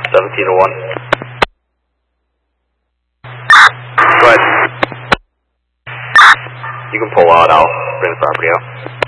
1701. Go ahead. You can pull out, I'll bring the property out.